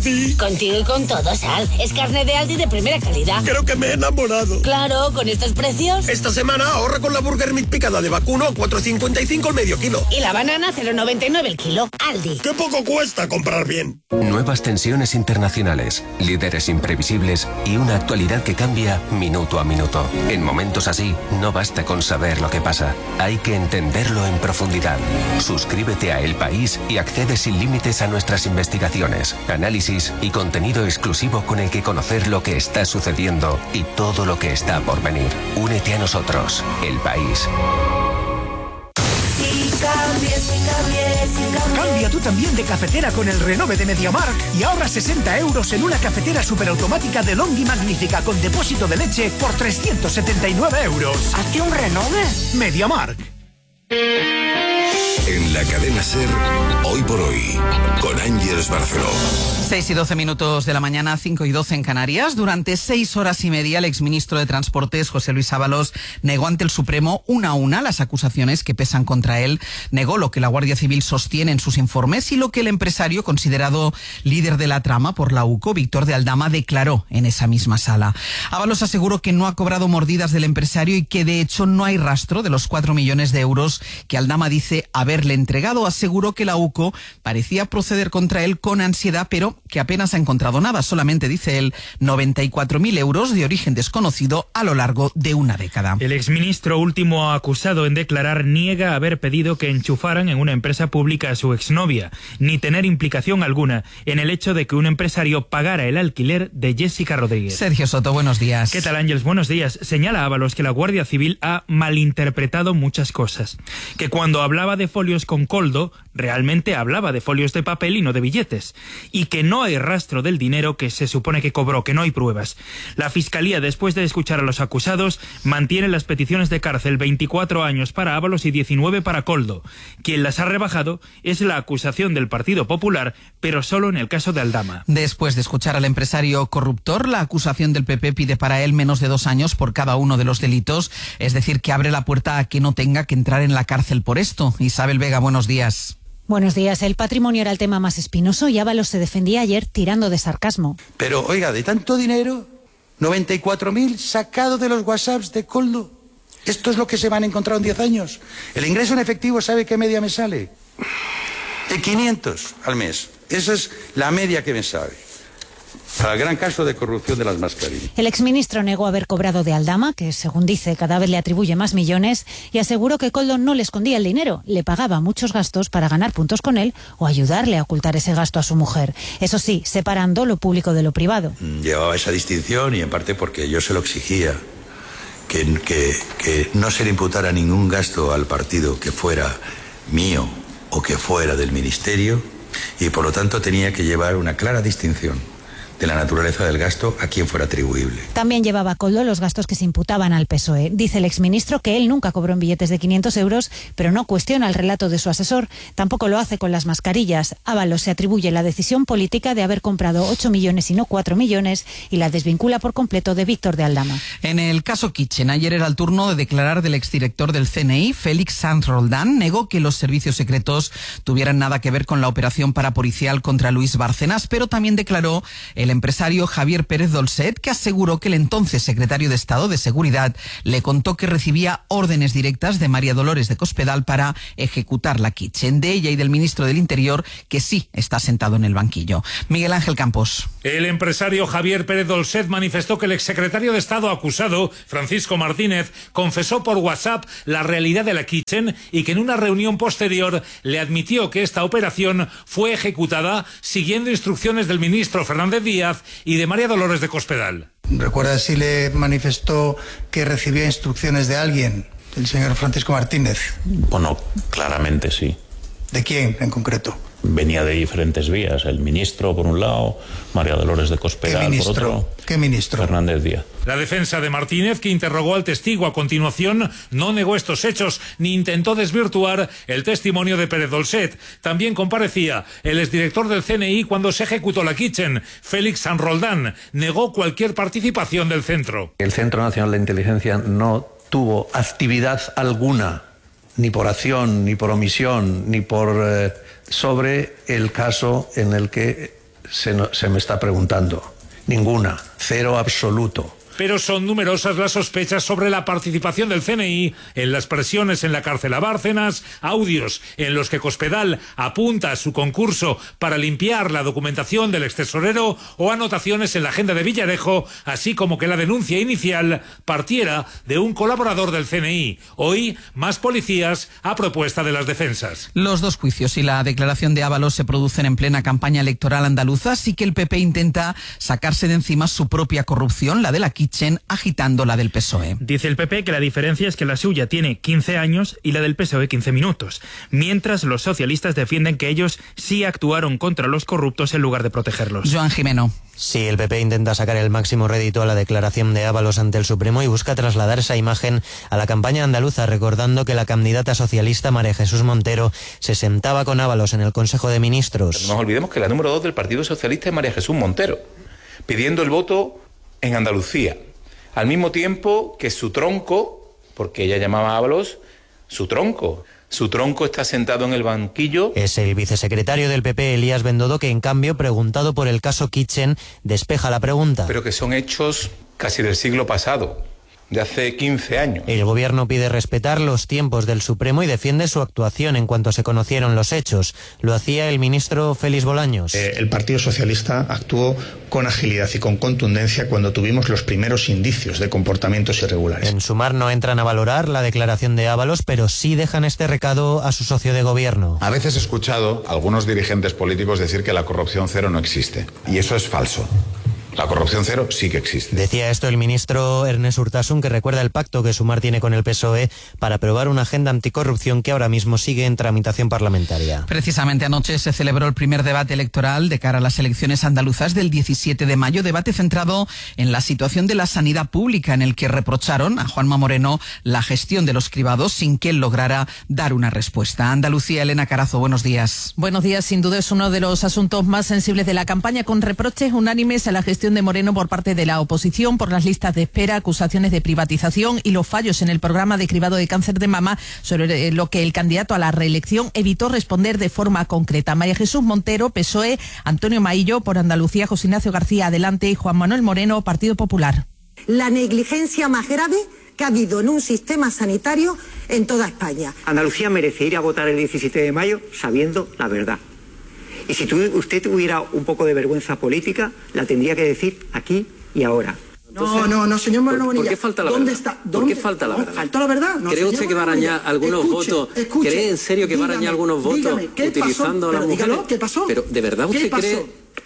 ti. Contigo y con todo, Sal. Es carne de Aldi de primera calidad. Creo que me he enamorado. Claro, con estos precios. Esta semana ahorra con la Burger Meat picada de vacuno a 4,55 el medio kilo. Y la banana 0,99 el kilo. Aldi. ¡Qué poco cuesta comprar bien! Nuevas tensiones internacionales, líderes imprevisibles y una actualidad que cambia minuto a minuto. En momentos así, no basta con saber lo que pasa. Hay que entenderlo en profundidad. Suscríbete a El País y accede sin límites a nuestras investigaciones, análisis y contenido exclusivo con el que conocer lo que está sucediendo y todo lo que está por venir. Únete a nosotros, El País. Cambia tú también de cafetera con el Renove de MediaMarkt y ahorra 60 euros en una cafetera superautomática de Long y Magnífica con depósito de leche por 379 euros. ¿Hazte un Renove? MediaMarkt. En la cadena SER, Hoy por Hoy, con Ángeles Barceló. 6:12 de la mañana, 5:12 en Canarias. Durante 6 horas y media, el exministro de Transportes, José Luis Ábalos, negó ante el Supremo una a una las acusaciones que pesan contra él. Negó lo que la Guardia Civil sostiene en sus informes y lo que el empresario, considerado líder de la trama por la UCO, Víctor de Aldama, declaró en esa misma sala. Ábalos aseguró que no ha cobrado mordidas del empresario y que de hecho no hay rastro de los 4 millones de euros que Aldama dice haberle entregado. Aseguró que la UCO parecía proceder contra él con ansiedad, pero que apenas ha encontrado nada. Solamente, dice él, 94.000 euros de origen desconocido a lo largo de una década. El exministro último acusado en declarar niega haber pedido que enchufaran en una empresa pública a su exnovia, ni tener implicación alguna en el hecho de que un empresario pagara el alquiler de Jessica Rodríguez. Sergio Soto, buenos días. ¿Qué tal, Ángeles? Buenos días. Señala Ábalos que la Guardia Civil ha malinterpretado muchas cosas. Que cuando hablaba de folios con Koldo, realmente hablaba de folios de papel y no de billetes. Y que no hay rastro del dinero que se supone que cobró, que no hay pruebas. La Fiscalía, después de escuchar a los acusados, mantiene las peticiones de cárcel 24 años para Ábalos y 19 para Koldo. Quien las ha rebajado es la acusación del Partido Popular, pero solo en el caso de Aldama. Después de escuchar al empresario corruptor, la acusación del PP pide para él menos de 2 años por cada uno de los delitos, es decir, que abre la puerta a que no tenga que entrar en la cárcel por esto. Isabel Vega, buenos días. Buenos días. El patrimonio era el tema más espinoso y Ábalos se defendía ayer tirando de sarcasmo. Pero, oiga, de tanto dinero, 94.000 sacado de los WhatsApps de Koldo. Esto es lo que se van a encontrar en 10 años. El ingreso en efectivo, ¿sabe qué media me sale? De 500 al mes. Esa es la media que me sale. Para el gran caso de corrupción de las mascarillas. El exministro negó haber cobrado de Aldama, que según dice cada vez le atribuye más millones, y aseguró que Koldo no le escondía el dinero, le pagaba muchos gastos para ganar puntos con él o ayudarle a ocultar ese gasto a su mujer. Eso sí, separando lo público de lo privado. Llevaba esa distinción y en parte porque yo se lo exigía, que no se le imputara ningún gasto al partido que fuera mío o que fuera del ministerio, y por lo tanto tenía que llevar una clara distinción de la naturaleza del gasto a quien fuera atribuible. También llevaba Koldo los gastos que se imputaban al PSOE. Dice el exministro que él nunca cobró en billetes de 500 euros, pero no cuestiona el relato de su asesor. Tampoco lo hace con las mascarillas. Ábalos se atribuye la decisión política de haber comprado 8 millones y no 4 millones y la desvincula por completo de Víctor de Aldama. En el caso Kitchen, ayer era el turno de declarar del exdirector del CNI, Félix Sanz Roldán. Negó que los servicios secretos tuvieran nada que ver con la operación parapolicial contra Luis Bárcenas, pero también declaró el empresario Javier Pérez Dolcet, que aseguró que el entonces secretario de Estado de Seguridad le contó que recibía órdenes directas de María Dolores de Cospedal para ejecutar la Kitchen, de ella y del ministro del Interior, que sí está sentado en el banquillo. Miguel Ángel Campos. El empresario Javier Pérez Dolcet manifestó que el exsecretario de Estado acusado, Francisco Martínez, confesó por WhatsApp la realidad de la Kitchen y que en una reunión posterior le admitió que esta operación fue ejecutada siguiendo instrucciones del ministro Fernández Díaz y de María Dolores de Cospedal. ¿Recuerda si le manifestó que recibió instrucciones de alguien, el señor Francisco Martínez? Bueno, claramente sí. ¿De quién en concreto? Venía de diferentes vías, el ministro por un lado, María Dolores de Cospedal por otro. ¿Qué ministro? Fernández Díaz. La defensa de Martínez, que interrogó al testigo a continuación, no negó estos hechos ni intentó desvirtuar el testimonio de Pérez Dolcet. También comparecía el exdirector del CNI cuando se ejecutó la Kitchen, Félix Sanz Roldán. Negó cualquier participación del centro. El Centro Nacional de Inteligencia no tuvo actividad alguna, ni por acción, ni por omisión, ni por sobre el caso en el que se me está preguntando. Ninguna, cero absoluto. Pero son numerosas las sospechas sobre la participación del CNI en las presiones en la cárcel a Bárcenas, audios en los que Cospedal apunta a su concurso para limpiar la documentación del extesorero o anotaciones en la agenda de Villarejo, así como que la denuncia inicial partiera de un colaborador del CNI. Hoy, más policías a propuesta de las defensas. Los dos juicios y la declaración de Ábalos se producen en plena campaña electoral andaluza, así que el PP intenta sacarse de encima su propia corrupción, la de la agitando la del PSOE. Dice el PP que la diferencia es que la suya tiene 15 años y la del PSOE 15 minutos, mientras los socialistas defienden que ellos sí actuaron contra los corruptos en lugar de protegerlos. Joan Jimeno. Sí, el PP intenta sacar el máximo rédito a la declaración de Ábalos ante el Supremo y busca trasladar esa imagen a la campaña andaluza, recordando que la candidata socialista María Jesús Montero se sentaba con Ábalos en el Consejo de Ministros. No nos olvidemos que la número 2 del Partido Socialista es María Jesús Montero, pidiendo el voto en Andalucía, al mismo tiempo que su tronco, porque ella llamaba a Ábalos su tronco está sentado en el banquillo. Es el vicesecretario del PP, Elías Bendodo, que en cambio, preguntado por el caso Kitchen, despeja la pregunta. Pero que son hechos casi del siglo pasado, de hace 15 años. El gobierno pide respetar los tiempos del Supremo y defiende su actuación en cuanto se conocieron los hechos. Lo hacía el ministro Félix Bolaños. El Partido Socialista actuó con agilidad y con contundencia cuando tuvimos los primeros indicios de comportamientos irregulares. En Sumar no entran a valorar la declaración de Ábalos, pero sí dejan este recado a su socio de gobierno. A veces he escuchado a algunos dirigentes políticos decir que la corrupción cero no existe, y eso es falso. La corrupción cero sí que existe. Decía esto el ministro Ernest Urtasun, que recuerda el pacto que Sumar tiene con el PSOE para aprobar una agenda anticorrupción que ahora mismo sigue en tramitación parlamentaria. Precisamente anoche se celebró el primer debate electoral de cara a las elecciones andaluzas del 17 de mayo, debate centrado en la situación de la sanidad pública, en el que reprocharon a Juanma Moreno la gestión de los cribados sin que él lograra dar una respuesta. Andalucía, Elena Carazo, buenos días. Buenos días, sin duda es uno de los asuntos más sensibles de la campaña, con reproches unánimes a la gestión de Moreno por parte de la oposición por las listas de espera, acusaciones de privatización y los fallos en el programa de cribado de cáncer de mama, sobre lo que el candidato a la reelección evitó responder de forma concreta. María Jesús Montero, PSOE, Antonio Maillo, por Andalucía, José Ignacio García Adelante y Juan Manuel Moreno, Partido Popular. La negligencia más grave que ha habido en un sistema sanitario en toda España. Andalucía merece ir a votar el 17 de mayo sabiendo la verdad. Y si usted tuviera un poco de vergüenza política, la tendría que decir aquí y ahora. Entonces, no, señor Moreno Bonilla. ¿Por qué falta la verdad? Está? ¿Por qué falta la verdad? ¿Falta la verdad? No, ¿Cree usted que va a arañar algunos votos? ¿Cree en serio que va a arañar algunos votos utilizando a las mujeres? Dígalo, ¿qué pasó? Pero ¿de verdad usted cree?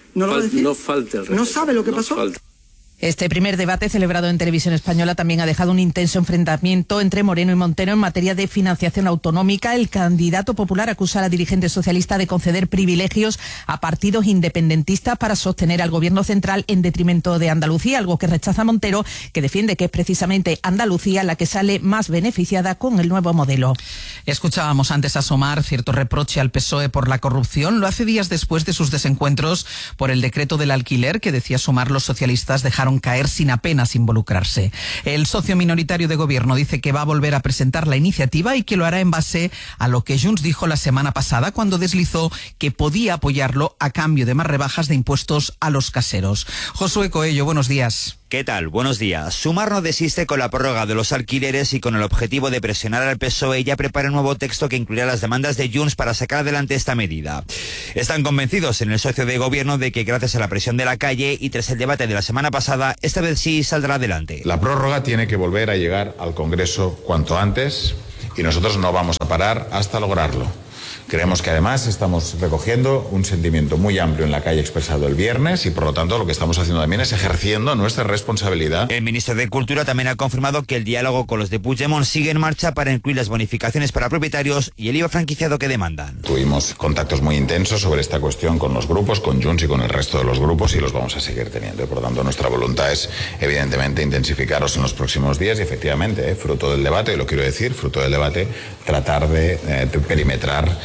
No falta el respeto. ¿No sabe lo que pasó? Este primer debate, celebrado en Televisión Española, también ha dejado un intenso enfrentamiento entre Moreno y Montero en materia de financiación autonómica. El candidato popular acusa a la dirigente socialista de conceder privilegios a partidos independentistas para sostener al gobierno central en detrimento de Andalucía, algo que rechaza Montero, que defiende que es precisamente Andalucía la que sale más beneficiada con el nuevo modelo. Escuchábamos antes a Sumar cierto reproche al PSOE por la corrupción. Lo hace días después de sus desencuentros por el decreto del alquiler, que decía Sumar los socialistas dejaron caer sin apenas involucrarse. El socio minoritario de gobierno dice que va a volver a presentar la iniciativa y que lo hará en base a lo que Junts dijo la semana pasada, cuando deslizó que podía apoyarlo a cambio de más rebajas de impuestos a los caseros. Josué Coello, buenos días. ¿Qué tal? Buenos días. Sumar no desiste con la prórroga de los alquileres y con el objetivo de presionar al PSOE ya prepara un nuevo texto que incluirá las demandas de Junts para sacar adelante esta medida. Están convencidos en el socio de gobierno de que gracias a la presión de la calle y tras el debate de la semana pasada, esta vez sí saldrá adelante. La prórroga tiene que volver a llegar al Congreso cuanto antes y nosotros no vamos a parar hasta lograrlo. Creemos que además estamos recogiendo un sentimiento muy amplio en la calle expresado el viernes y por lo tanto lo que estamos haciendo también es ejerciendo nuestra responsabilidad. El ministro de Cultura también ha confirmado que el diálogo con los de Puigdemont sigue en marcha para incluir las bonificaciones para propietarios y el IVA franquiciado que demandan. Tuvimos contactos muy intensos sobre esta cuestión con los grupos, con Junts y con el resto de los grupos y los vamos a seguir teniendo. Y por lo tanto nuestra voluntad es evidentemente intensificarlos en los próximos días y efectivamente, fruto del debate, y lo quiero decir, fruto del debate, tratar de perimetrar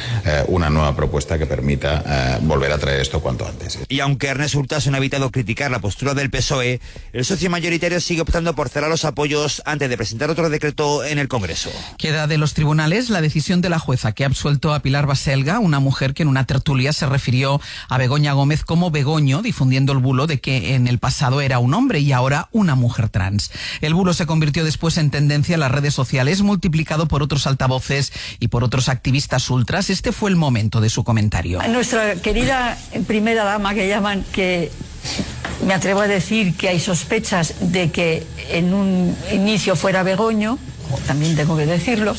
una nueva propuesta que permita volver a traer esto cuanto antes. Y aunque Ernest Urtasun ha evitado criticar la postura del PSOE, el socio mayoritario sigue optando por cerrar los apoyos antes de presentar otro decreto en el Congreso. Queda de los tribunales la decisión de la jueza que ha absuelto a Pilar Baselga, una mujer que en una tertulia se refirió a Begoña Gómez como Begoño, difundiendo el bulo de que en el pasado era un hombre y ahora una mujer trans. El bulo se convirtió después en tendencia en las redes sociales, multiplicado por otros altavoces y por otros activistas ultras. Este fue el momento de su comentario. Nuestra querida primera dama, que llaman, que me atrevo a decir que hay sospechas de que en un inicio fuera Begoño, también tengo que decirlo,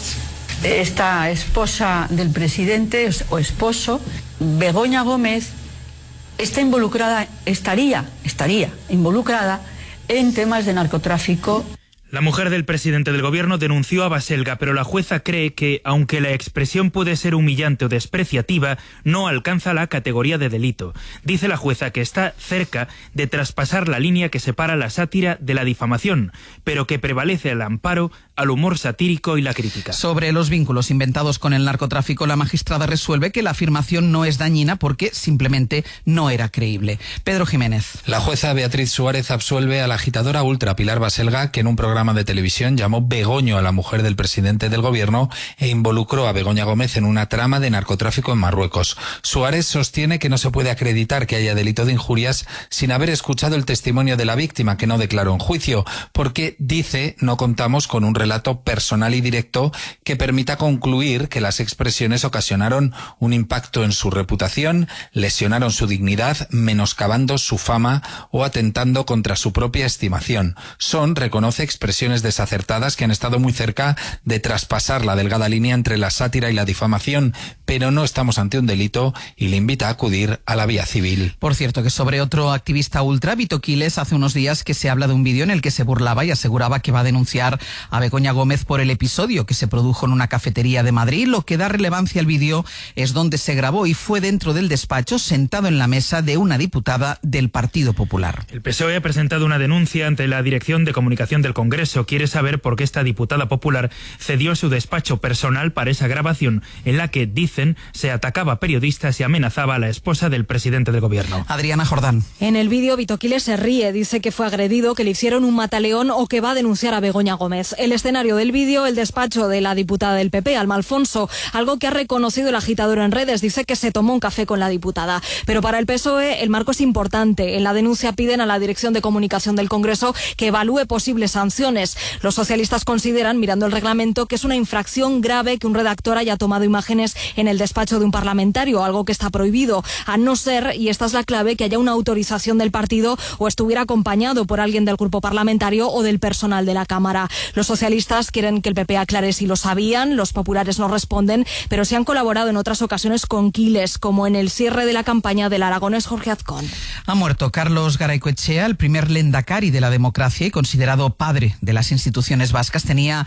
esta esposa del presidente o esposo, Begoña Gómez, está involucrada, estaría involucrada en temas de narcotráfico. La mujer del presidente del gobierno denunció a Baselga, pero la jueza cree que, aunque la expresión puede ser humillante o despreciativa, no alcanza la categoría de delito. Dice la jueza que está cerca de traspasar la línea que separa la sátira de la difamación, pero que prevalece el amparo al humor satírico y la crítica. Sobre los vínculos inventados con el narcotráfico, la magistrada resuelve que la afirmación no es dañina porque simplemente no era creíble. Pedro Jiménez. La jueza Beatriz Suárez absuelve a la agitadora ultra Pilar Baselga, que en un programa de televisión llamó Begoño a la mujer del presidente del gobierno e involucró a Begoña Gómez en una trama de narcotráfico en Marruecos. Suárez sostiene que no se puede acreditar que haya delito de injurias sin haber escuchado el testimonio de la víctima, que no declaró en juicio, porque, dice, no contamos con un relato personal y directo que permita concluir que las expresiones ocasionaron un impacto en su reputación, lesionaron su dignidad, menoscabando su fama o atentando contra su propia estimación. Son, reconoce, expresiones desacertadas que han estado muy cerca de traspasar la delgada línea entre la sátira y la difamación, pero no estamos ante un delito y le invita a acudir a la vía civil. Por cierto, que sobre otro activista ultra, Vito Quiles, hace unos días que se habla de un vídeo en el que se burlaba y aseguraba que va a denunciar a Begoña Gómez por el episodio que se produjo en una cafetería de Madrid. Lo que da relevancia al vídeo es donde se grabó y fue dentro del despacho, sentado en la mesa de una diputada del Partido Popular. El PSOE ha presentado una denuncia ante la Dirección de Comunicación del Congreso. Quiere saber por qué esta diputada popular cedió su despacho personal para esa grabación en la que, dicen, se atacaba a periodistas y amenazaba a la esposa del presidente del gobierno. Adriana Jordán. En el vídeo, Vito Quiles se ríe, dice que fue agredido, que le hicieron un mataleón o que va a denunciar a Begoña Gómez. El escenario del vídeo, el despacho de la diputada del PP, Alma Alfonso, algo que ha reconocido el agitador en redes, dice que se tomó un café con la diputada. Pero para el PSOE el marco es importante. En la denuncia piden a la Dirección de Comunicación del Congreso que evalúe posibles sanciones. Los socialistas consideran, mirando el reglamento, que es una infracción grave que un redactor haya tomado imágenes en el despacho de un parlamentario, algo que está prohibido, a no ser, y esta es la clave, que haya una autorización del partido o estuviera acompañado por alguien del grupo parlamentario o del personal de la Cámara. Los socialistas quieren que el PP aclare si lo sabían, los populares no responden, pero sí han colaborado en otras ocasiones con Quiles, como en el cierre de la campaña del aragonés Jorge Azcón. Ha muerto Carlos Garaycoechea, el primer lehendakari de la democracia y considerado padre de las instituciones vascas. Tenía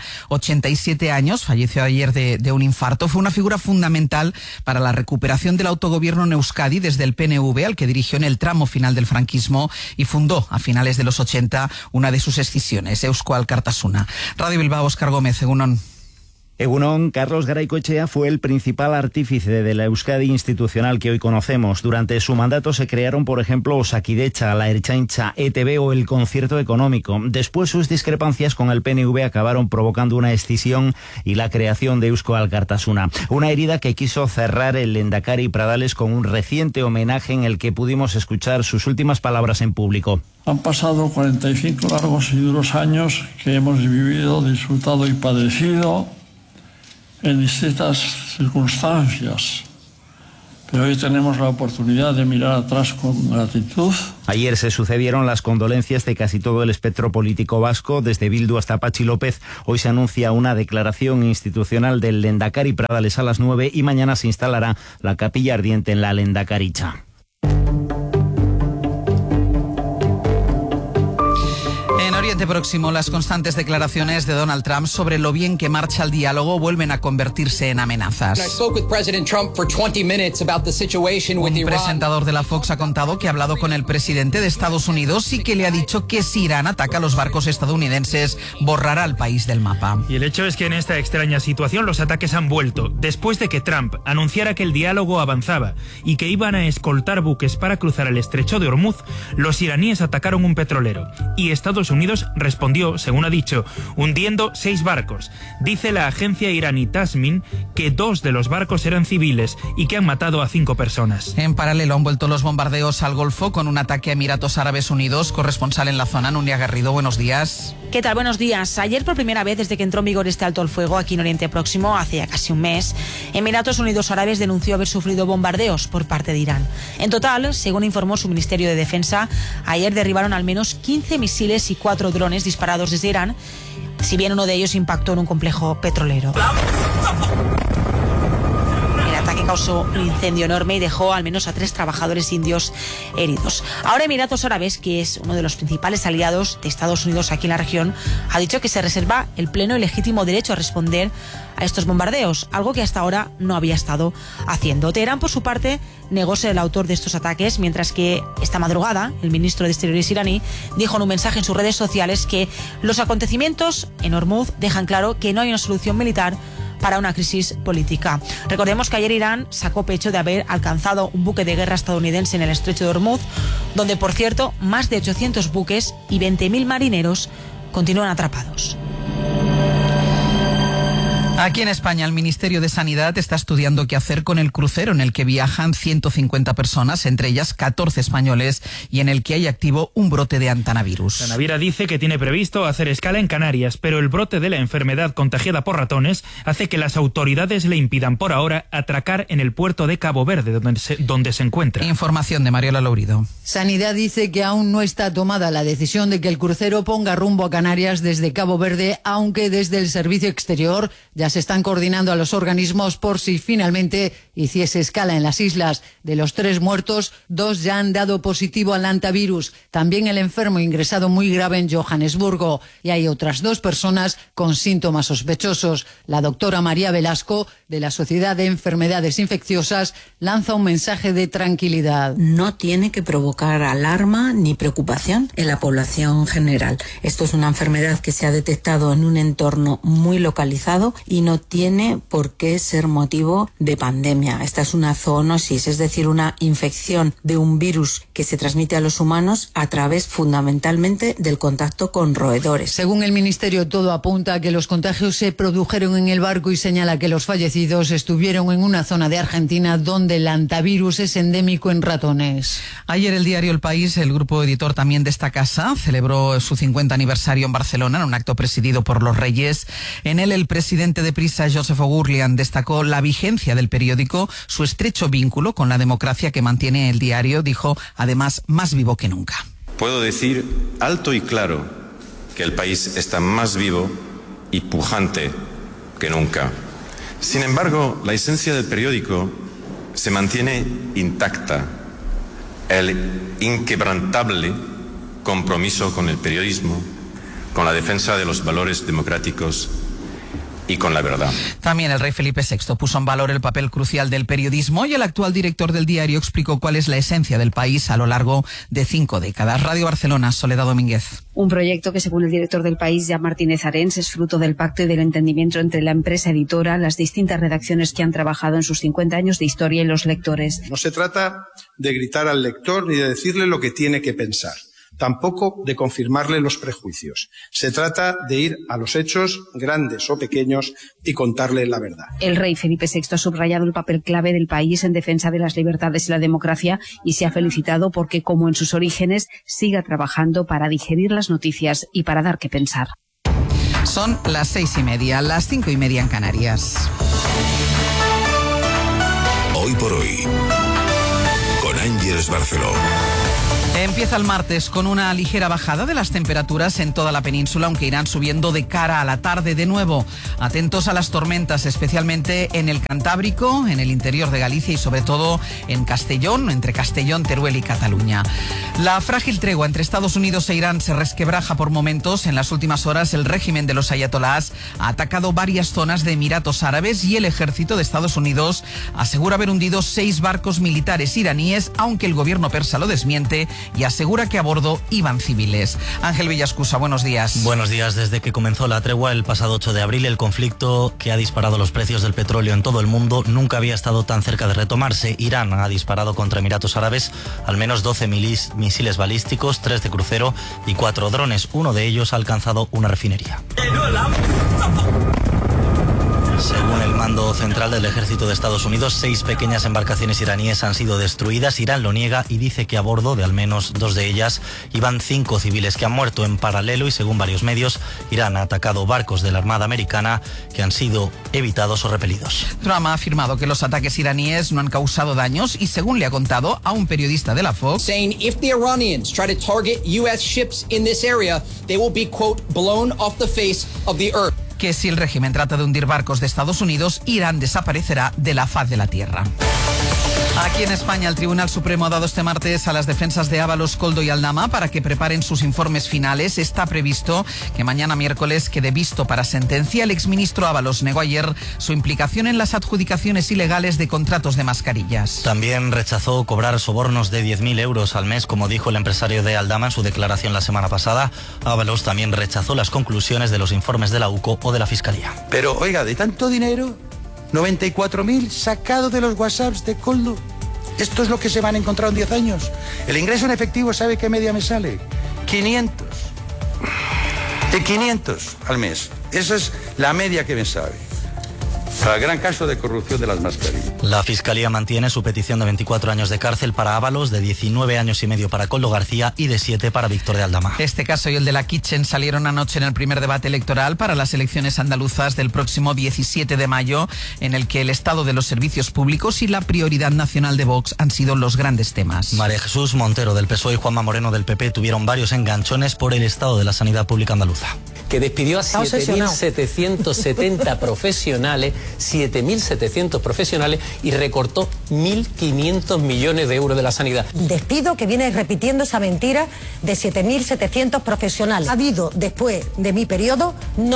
87 años, falleció ayer de un infarto. Fue una figura fundamental para la recuperación del autogobierno en Euskadi desde el PNV, al que dirigió en el tramo final del franquismo y fundó a finales de los 80 una de sus escisiones, Eusko Alkartasuna. Radio Bilbao, Óscar Gómez, egunon. Egunon, Carlos Garaycoechea fue el principal artífice de la Euskadi institucional que hoy conocemos. Durante su mandato se crearon, por ejemplo, Osakidecha, la Ertzaintza, ETB o el Concierto Económico. Después sus discrepancias con el PNV acabaron provocando una escisión y la creación de Eusko Alkartasuna. Una herida que quiso cerrar el lehendakari Pradales con un reciente homenaje en el que pudimos escuchar sus últimas palabras en público. Han pasado 45 largos y duros años que hemos vivido, disfrutado y padecido en distintas circunstancias, pero hoy tenemos la oportunidad de mirar atrás con gratitud. Ayer se sucedieron las condolencias de casi todo el espectro político vasco, desde Bildu hasta Patxi López. Hoy se anuncia una declaración institucional del lehendakari Pradales a las 9 y mañana se instalará la capilla ardiente en la Lehendakaritza. Oriente Próximo, las constantes declaraciones de Donald Trump sobre lo bien que marcha el diálogo vuelven a convertirse en amenazas. Un presentador de la Fox ha contado que ha hablado con el presidente de Estados Unidos y que le ha dicho que si Irán ataca a los barcos estadounidenses, borrará al país del mapa. Y el hecho es que en esta extraña situación los ataques han vuelto, después de que Trump anunciara que el diálogo avanzaba y que iban a escoltar buques para cruzar el estrecho de Hormuz. Los iraníes atacaron un petrolero y Estados Unidos respondió, según ha dicho, hundiendo 6 barcos. Dice la agencia iraní Tasmin que 2 de los barcos eran civiles y que han matado a 5 personas. En paralelo han vuelto los bombardeos al Golfo con un ataque a Emiratos Árabes Unidos. Corresponsal en la zona, Nuria Garrido, buenos días. ¿Qué tal? Buenos días. Ayer, por primera vez desde que entró en vigor este alto el fuego aquí en Oriente Próximo, hace ya casi un mes, Emiratos Unidos Árabes denunció haber sufrido bombardeos por parte de Irán. En total, según informó su Ministerio de Defensa, ayer derribaron al menos 15 misiles y 4 drones disparados desde Irán, si bien uno de ellos impactó en un complejo petrolero. El ataque causó un incendio enorme y dejó al menos a 3 trabajadores indios heridos. Ahora Emiratos Árabes, que es uno de los principales aliados de Estados Unidos aquí en la región, ha dicho que se reserva el pleno y legítimo derecho a responder a estos bombardeos, algo que hasta ahora no había estado haciendo. Teherán, por su parte, negó ser el autor de estos ataques, mientras que esta madrugada el ministro de Exteriores iraní dijo en un mensaje en sus redes sociales que los acontecimientos en Hormuz dejan claro que no hay una solución militar para una crisis política. Recordemos que ayer Irán sacó pecho de haber alcanzado un buque de guerra estadounidense en el estrecho de Hormuz, donde, por cierto, más de 800 buques y 20.000 marineros continúan atrapados. Aquí en España, el Ministerio de Sanidad está estudiando qué hacer con el crucero en el que viajan 150 personas, entre ellas 14 españoles, y en el que hay activo un brote de antanavirus. La naviera dice que tiene previsto hacer escala en Canarias, pero el brote de la enfermedad contagiada por ratones hace que las autoridades le impidan por ahora atracar en el puerto de Cabo Verde, donde se encuentra. Información de Mariola Lourido. Sanidad dice que aún no está tomada la decisión de que el crucero ponga rumbo a Canarias desde Cabo Verde, aunque desde el Servicio Exterior ya se están coordinando a los organismos por si finalmente hiciese escala en las islas. De los 3 muertos, 2 ya han dado positivo al hantavirus. También el enfermo ingresado muy grave en Johannesburgo. Y hay otras 2 personas con síntomas sospechosos. La doctora María Velasco, de la Sociedad de Enfermedades Infecciosas, lanza un mensaje de tranquilidad. No tiene que provocar alarma ni preocupación en la población general. Esto es una enfermedad que se ha detectado en un entorno muy localizado y no tiene por qué ser motivo de pandemia. Esta es una zoonosis, es decir, una infección de un virus que se transmite a los humanos a través fundamentalmente del contacto con roedores. Según el Ministerio, todo apunta a que los contagios se produjeron en el barco y señala que los fallecidos estuvieron en una zona de Argentina donde el hantavirus es endémico en ratones. Ayer el diario El País, el grupo editor también de esta casa, celebró su 50 aniversario en Barcelona en un acto presidido por los Reyes. En él el presidente de Prisa, Josep Ourlian, destacó la vigencia del periódico, su estrecho vínculo con la democracia que mantiene el diario, dijo, además, más vivo que nunca. Puedo decir alto y claro que El País está más vivo y pujante que nunca. Sin embargo, la esencia del periódico se mantiene intacta. El inquebrantable compromiso con el periodismo, con la defensa de los valores democráticos y con la verdad. También el rey Felipe VI puso en valor el papel crucial del periodismo y el actual director del diario explicó cuál es la esencia del País a lo largo de 5 décadas. Radio Barcelona, Soledad Domínguez. Un proyecto que, según el director del País, Jan Martínez Arens, es fruto del pacto y del entendimiento entre la empresa editora, las distintas redacciones que han trabajado en sus 50 años de historia y los lectores. No se trata de gritar al lector ni de decirle lo que tiene que pensar. Tampoco de confirmarle los prejuicios. Se trata de ir a los hechos, grandes o pequeños, y contarle la verdad. El rey Felipe VI ha subrayado el papel clave del país en defensa de las libertades y la democracia y se ha felicitado porque, como en sus orígenes, siga trabajando para digerir las noticias y para dar que pensar. Son las 6:30, las 5:30 en Canarias. Hoy por hoy, con Ángeles Barceló. Empieza el martes con una ligera bajada de las temperaturas en toda la península, aunque irán subiendo de cara a la tarde de nuevo. Atentos a las tormentas, especialmente en el Cantábrico, en el interior de Galicia y sobre todo en Castellón, entre Castellón, Teruel y Cataluña. La frágil tregua entre Estados Unidos e Irán se resquebraja por momentos. En las últimas horas, el régimen de los ayatolás ha atacado varias zonas de Emiratos Árabes y el ejército de Estados Unidos asegura haber hundido 6 barcos militares iraníes, aunque el gobierno persa lo desmiente y asegura que a bordo iban civiles. Ángel Villascusa, buenos días. Buenos días. Desde que comenzó la tregua el pasado 8 de abril, el conflicto que ha disparado los precios del petróleo en todo el mundo nunca había estado tan cerca de retomarse. Irán ha disparado contra Emiratos Árabes al menos 12 misiles balísticos, 3 de crucero y 4 drones. Uno de ellos ha alcanzado una refinería. Según el mando central del ejército de Estados Unidos, 6 pequeñas embarcaciones iraníes han sido destruidas. Irán lo niega y dice que a bordo de al menos 2 de ellas iban 5 civiles que han muerto. En paralelo, y según varios medios, Irán ha atacado barcos de la Armada americana que han sido evitados o repelidos. Trump ha afirmado que los ataques iraníes no han causado daños y, según le ha contado a un periodista de la Fox, saying if the Iranians try to target US ships in this area, they will be, quote, blown off the face of the earth. Que si el régimen trata de hundir barcos de Estados Unidos, Irán desaparecerá de la faz de la tierra. Aquí en España, el Tribunal Supremo ha dado este martes a las defensas de Ábalos, Koldo y Aldama para que preparen sus informes finales. Está previsto que mañana miércoles quede visto para sentencia. El exministro Ábalos negó ayer su implicación en las adjudicaciones ilegales de contratos de mascarillas. También rechazó cobrar sobornos de 10.000 euros al mes, como dijo el empresario de Aldama en su declaración la semana pasada. Ábalos también rechazó las conclusiones de los informes de la UCO o de la Fiscalía. Pero, oiga, de tanto dinero, 94.000 sacado de los WhatsApps de Koldo. Esto es lo que se van a encontrar en 10 años. El ingreso en efectivo, ¿sabe qué media me sale? 500. De 500 al mes. Esa es la media que me sabe. Para el gran caso de corrupción de las mascarillas. La Fiscalía mantiene su petición de 24 años de cárcel para Ábalos, de 19 años y medio para Koldo García y de 7 para Víctor de Aldama. Este caso y el de la Kitchen salieron anoche en el primer debate electoral para las elecciones andaluzas del próximo 17 de mayo, en el que el estado de los servicios públicos y la prioridad nacional de Vox han sido los grandes temas. María Jesús Montero del PSOE y Juanma Moreno del PP tuvieron varios enganchones por el estado de la sanidad pública andaluza. Que despidió a 7.770 profesionales, 7.700 profesionales y recortó 1.500 millones de euros de la sanidad. Despido que viene repitiendo esa mentira de 7.700 profesionales. Ha habido, después de mi periodo,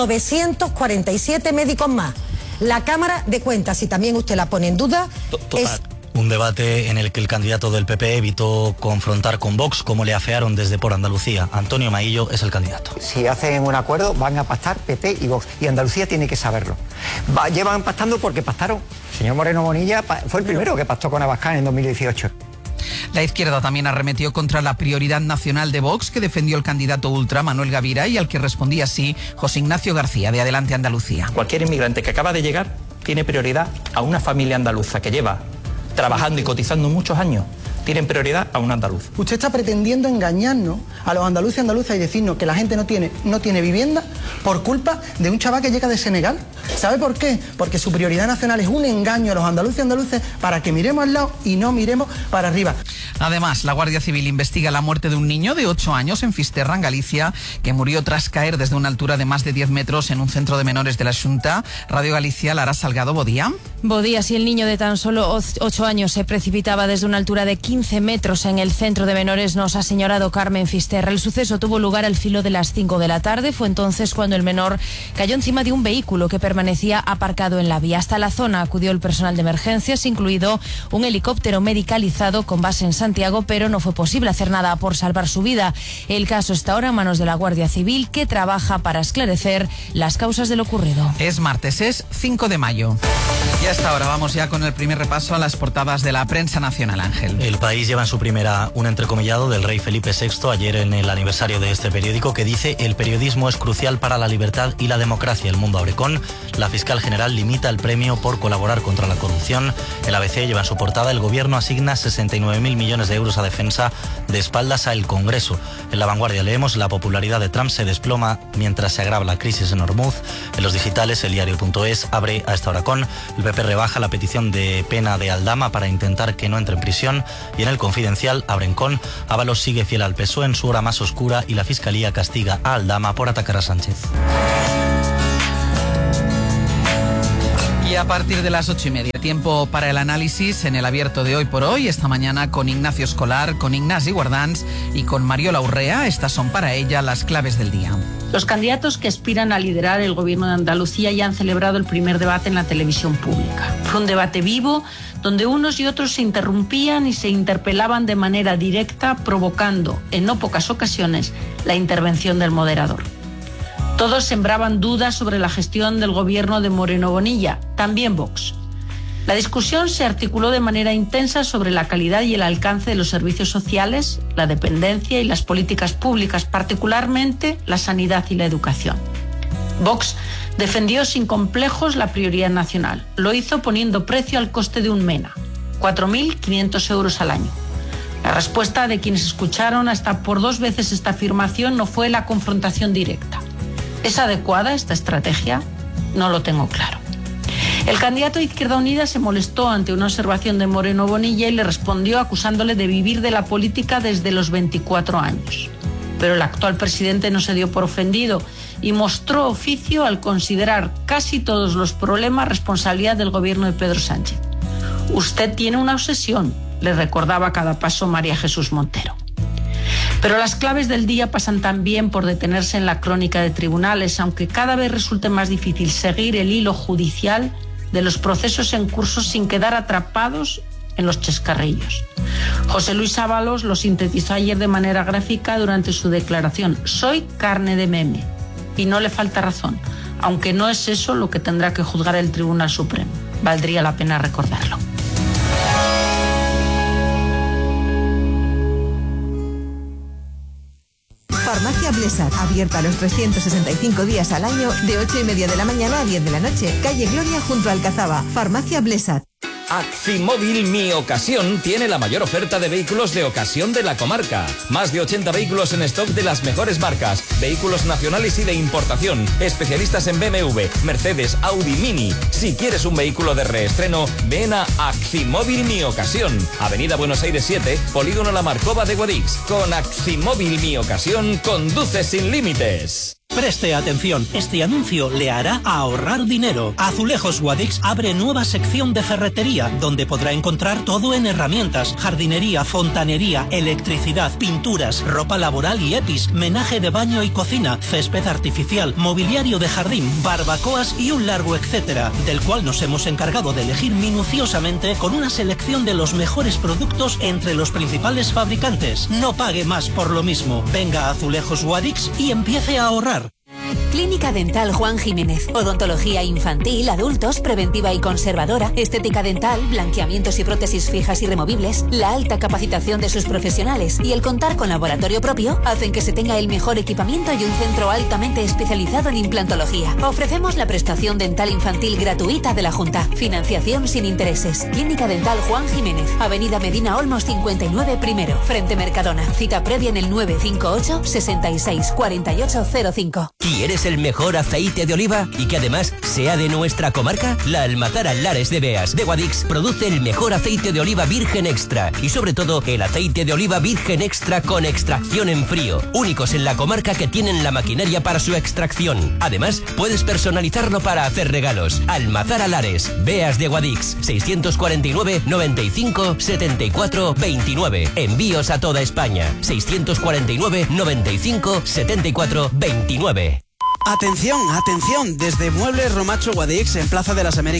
947 médicos más. La Cámara de Cuentas, si también usted la pone en duda, es... Un debate en el que el candidato del PP evitó confrontar con Vox, como le afearon desde Por Andalucía. Antonio Maillo es el candidato. Si hacen un acuerdo, van a pactar PP y Vox. Y Andalucía tiene que saberlo. Llevan pactando porque pactaron. El señor Moreno Bonilla fue el primero que pactó con Abascal en 2018. La izquierda también arremetió contra la prioridad nacional de Vox, que defendió el candidato ultra Manuel Gavira y al que respondía así José Ignacio García, de Adelante Andalucía. Cualquier inmigrante que acaba de llegar tiene prioridad a una familia andaluza que lleva trabajando y cotizando muchos años. Tienen prioridad a un andaluz. Usted está pretendiendo engañarnos a los andaluces y andaluzas y decirnos que la gente no tiene vivienda por culpa de un chaval que llega de Senegal. ¿Sabe por qué? Porque su prioridad nacional es un engaño a los andaluces y andaluces para que miremos al lado y no miremos para arriba. Además, la Guardia Civil investiga la muerte de un niño de 8 años en Fisterra, en Galicia, que murió tras caer desde una altura de más de 10 metros en un centro de menores de la Xunta. Radio Galicia, Lara Salgado, Bodía. Bodía, si el niño de tan solo 8 años se precipitaba desde una altura de 15 metros en el centro de menores, nos ha señalado Carmen Fisterra. El suceso tuvo lugar al filo de las 5 de la tarde. Fue entonces cuando el menor cayó encima de un vehículo que permanecía aparcado en la vía. Hasta la zona acudió el personal de emergencias, incluido un helicóptero medicalizado con base en Santiago, pero no fue posible hacer nada por salvar su vida. El caso está ahora en manos de la Guardia Civil, que trabaja para esclarecer las causas de lo ocurrido. Es martes, es 5 de mayo. Y hasta ahora vamos ya con el primer repaso a las portadas de la prensa nacional, Ángel. El País lleva en su primera un entrecomillado del rey Felipe VI ayer en el aniversario de este periódico, que dice: el periodismo es crucial para la libertad y la democracia. El Mundo abre con: la fiscal general limita el premio por colaborar contra la corrupción. El ABC lleva en su portada: el gobierno asigna 69.000 millones de euros a defensa de espaldas al Congreso. En La Vanguardia leemos: la popularidad de Trump se desploma mientras se agrava la crisis en Hormuz. En los digitales, el diario.es abre a esta hora con: el PP rebaja la petición de pena de Aldama para intentar que no entre en prisión, y en El Confidencial abren con: Ábalos sigue fiel al PSOE en su hora más oscura y la Fiscalía castiga a Aldama por atacar a Sánchez. Y a partir de las 8:30, tiempo para el análisis en el abierto de Hoy por Hoy, esta mañana con Ignacio Escolar, con Ignasi Guardans y con Mariola Urrea. Estas son para ella las claves del día. Los candidatos que aspiran a liderar el gobierno de Andalucía ya han celebrado el primer debate en la televisión pública. Fue un debate vivo, donde unos y otros se interrumpían y se interpelaban de manera directa, provocando, en no pocas ocasiones, la intervención del moderador. Todos sembraban dudas sobre la gestión del gobierno de Moreno Bonilla, también Vox. La discusión se articuló de manera intensa sobre la calidad y el alcance de los servicios sociales, la dependencia y las políticas públicas, particularmente la sanidad y la educación. Vox defendió sin complejos la prioridad nacional. Lo hizo poniendo precio al coste de un MENA, 4.500 euros al año. La respuesta de quienes escucharon hasta por 2 veces esta afirmación no fue la confrontación directa. ¿Es adecuada esta estrategia? No lo tengo claro. El candidato de Izquierda Unida se molestó ante una observación de Moreno Bonilla y le respondió acusándole de vivir de la política desde los 24 años. Pero el actual presidente no se dio por ofendido y mostró oficio al considerar casi todos los problemas responsabilidad del gobierno de Pedro Sánchez. Usted tiene una obsesión, le recordaba a cada paso María Jesús Montero. Pero las claves del día pasan también por detenerse en la crónica de tribunales, aunque cada vez resulte más difícil seguir el hilo judicial de los procesos en curso sin quedar atrapados en los chascarrillos. José Luis Ábalos lo sintetizó ayer de manera gráfica durante su declaración: soy carne de meme. Y no le falta razón, aunque no es eso lo que tendrá que juzgar el Tribunal Supremo. Valdría la pena recordarlo. Farmacia Blesat, abierta los 365 días al año, de 8:30 de la mañana a 10 de la noche. Calle Gloria junto a Alcazaba. Farmacia Blesat. Actimóvil Mi Ocasión tiene la mayor oferta de vehículos de ocasión de la comarca. Más de 80 vehículos en stock de las mejores marcas, vehículos nacionales y de importación, especialistas en BMW, Mercedes, Audi, Mini. Si quieres un vehículo de reestreno, ven a Actimóvil Mi Ocasión. Avenida Buenos Aires 7, Polígono La Marcova de Guadix. Con Actimóvil Mi Ocasión, conduce sin límites. Preste atención, este anuncio le hará ahorrar dinero. Azulejos Guadix abre nueva sección de ferretería, donde podrá encontrar todo en herramientas, jardinería, fontanería, electricidad, pinturas, ropa laboral y EPIs, menaje de baño y cocina, césped artificial, mobiliario de jardín, barbacoas y un largo etcétera, del cual nos hemos encargado de elegir minuciosamente con una selección de los mejores productos entre los principales fabricantes. No pague más por lo mismo. Venga a Azulejos Guadix y empiece a ahorrar. Clínica Dental Juan Jiménez. Odontología infantil, adultos, preventiva y conservadora, estética dental, blanqueamientos y prótesis fijas y removibles. La alta capacitación de sus profesionales y el contar con laboratorio propio hacen que se tenga el mejor equipamiento y un centro altamente especializado en implantología. Ofrecemos la prestación dental infantil gratuita de la Junta. Financiación sin intereses. Clínica Dental Juan Jiménez. Avenida Medina Olmos 59 primero, frente Mercadona. Cita previa en el 958 66 4805. ¿Quieres el mejor aceite de oliva y que además sea de nuestra comarca? La Almazara Lares de Beas de Guadix produce el mejor aceite de oliva virgen extra y sobre todo el aceite de oliva virgen extra con extracción en frío, únicos en la comarca que tienen la maquinaria para su extracción. Además, puedes personalizarlo para hacer regalos. Almazara Lares, Beas de Guadix, 649 95 74 29. Envíos a toda España, 649 95 74 29. Atención, atención, desde Muebles Romacho Guadix en Plaza de las Américas